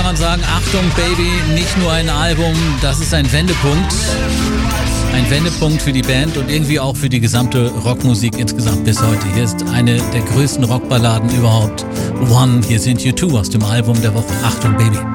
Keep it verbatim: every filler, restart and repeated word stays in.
kann man sagen, Achtung Baby, nicht nur ein Album, das ist ein Wendepunkt. Ein Wendepunkt für die Band und irgendwie auch für die gesamte Rockmusik insgesamt bis heute. Hier ist eine der größten Rockballaden überhaupt. One, hier sind U zwei aus dem Album der Woche. Achtung Baby.